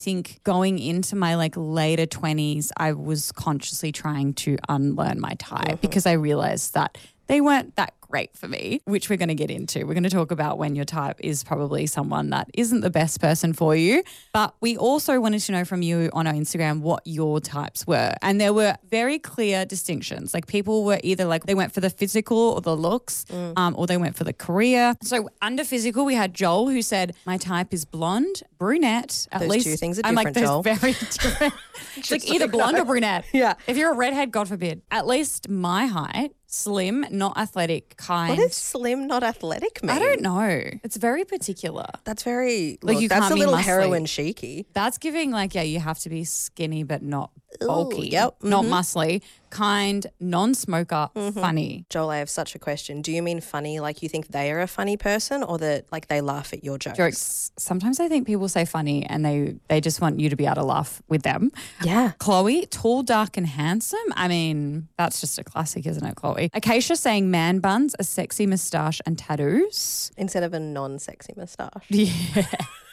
think going into my like later 20s, I was consciously trying to unlearn my type because I realized that they weren't that great for me, which we're going to get into. We're going to talk about when your type is probably someone that isn't the best person for you. But we also wanted to know from you on our Instagram what your types were. And there were very clear distinctions. Like people were either like they went for the physical or the looks or they went for the career. So under physical, we had Joel who said, my type is blonde, brunette. At Those least two things are I'm different, like, Joel. those very different. It's like either blonde or brunette. Yeah. If you're a redhead, God forbid. At least my height, slim, not athletic, kind. What does slim, not athletic mean? I don't know. It's very particular. That's very, Like, look, you that's can't a be little muscly. heroin chicy. That's giving like, yeah, you have to be skinny but not bulky. yep, Not muscly, kind, non-smoker, funny. Joel, I have such a question. Do you mean funny like you think they are a funny person or that like they laugh at your jokes? Jokes. Sometimes I think people say funny and they just want you to be able to laugh with them. Yeah. Chloe, tall, dark and handsome. I mean, that's just a classic, isn't it, Chloe? Acacia saying man buns, a sexy moustache and tattoos. Instead of a non-sexy moustache. Yeah.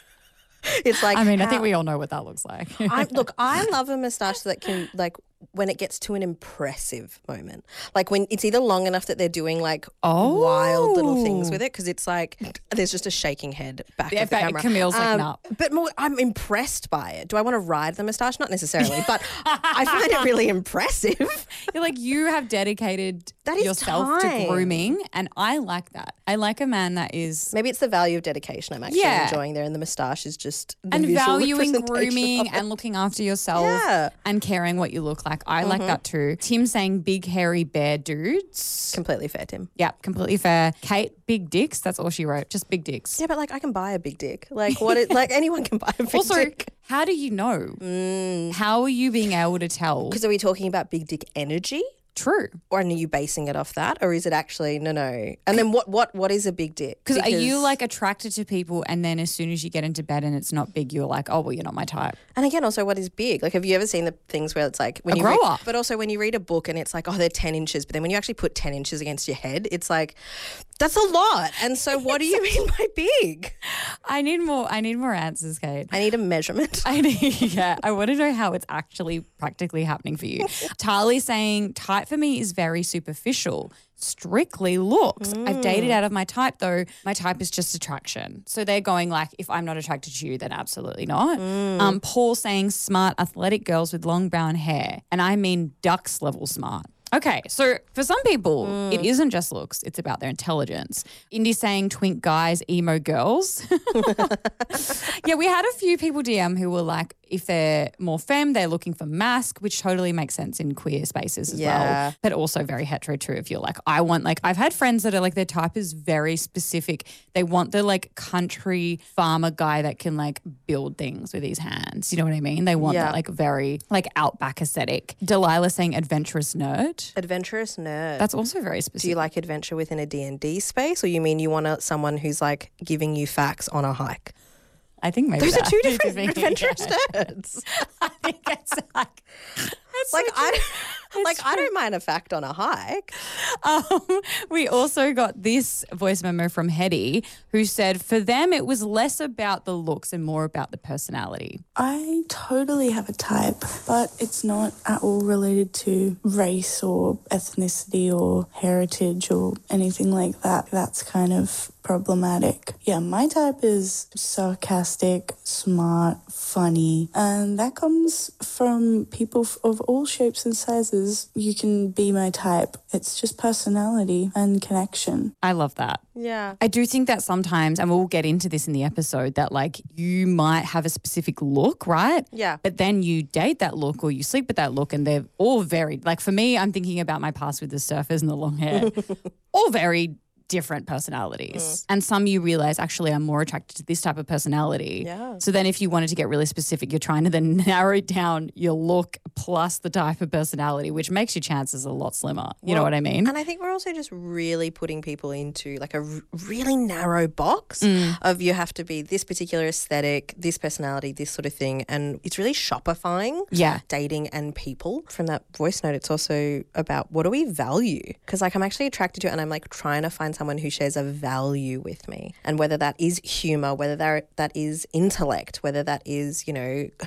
It's like I mean, I think we all know what that looks like. Look, I love a moustache that can like when it gets to an impressive moment. Like when it's either long enough that they're doing like wild little things with it because it's like there's just a shaking head back of the camera. Camille's like, nah. But more, I'm impressed by it. Do I want to ride the moustache? Not necessarily, but I find it really impressive. You're like, you have dedicated That is yourself time. to grooming, and I like that. I like a man that is Maybe it's the value of dedication I'm actually enjoying there, and the moustache is just the and visual valuing representation grooming of it. and looking after yourself Yeah. and caring what you look like. I like that too. Tim saying big, hairy, bear dudes. Completely fair, Tim. Yeah, completely fair. Kate, big dicks. That's all she wrote. Just big dicks. Yeah, but like I can buy a big dick. Like what? Like anyone can buy a big Also, dick. how do you know? How are you being able to tell? Because are we talking about big dick energy? True. Or are you basing it off that? Or is it actually no? And then what is a big dick? Because are you like attracted to people and then as soon as you get into bed and it's not big, you're like, oh, well, you're not my type. And again, also what is big? Like have you ever seen the things where it's like when you grow read, up. but also when you read a book and it's like, oh, they're 10 inches, but then when you actually put 10 inches against your head, it's like, that's a lot. And so what do you mean by big? I need more answers, Kate. I need a measurement. I want to know how it's actually practically happening for you. Tarly saying type for me is very superficial, strictly looks. I've dated out of my type though. My type is just attraction. So they're going like, if I'm not attracted to you, then absolutely not. Paul saying smart, athletic girls with long brown hair. And I mean ducks level smart. Okay, so for some people, it isn't just looks, it's about their intelligence. Indy saying twink guys, emo girls. Yeah, we had a few people DM who were like, if they're more femme, they're looking for mask, which totally makes sense in queer spaces as well. But also very hetero too. If you're like, I want like, I've had friends that are like, their type is very specific. They want the like country farmer guy that can like build things with his hands. You know what I mean? They want that like very like outback aesthetic. Delilah saying adventurous nerd. Adventurous nerd. That's also very specific. Do you like adventure within a D&D space or you mean you want someone who's like giving you facts on a hike? I think maybe Those are that. two different adventurous nerds. I think it's like, that's Like so true. I don't mind a fact on a hike. We also got this voice memo from Hetty who said for them it was less about the looks and more about the personality. I totally have a type, but it's not at all related to race or ethnicity or heritage or anything like that. That's kind of problematic. Yeah, my type is sarcastic, smart, funny, and that comes from people of all shapes and sizes. You can be my type. It's just personality and connection. I love that. Yeah. I do think that sometimes, and we'll get into this in the episode, that like you might have a specific look, right? Yeah. But then you date that look or you sleep with that look and they're all very, like for me, I'm thinking about my past with the surfers and the long hair, all very different personalities. And some you realize actually I'm more attracted to this type of personality. Yeah. So then if you wanted to get really specific, you're trying to then narrow down your look plus the type of personality, which makes your chances a lot slimmer. You know what I mean? And I think we're also just really putting people into like a really narrow box of you have to be this particular aesthetic, this personality, this sort of thing. And it's really shopifying dating and people. From that voice note, it's also about what do we value? Because like I'm actually attracted to it and I'm like trying to find someone who shares a value with me. And whether that is humor, whether that is intellect, whether that is,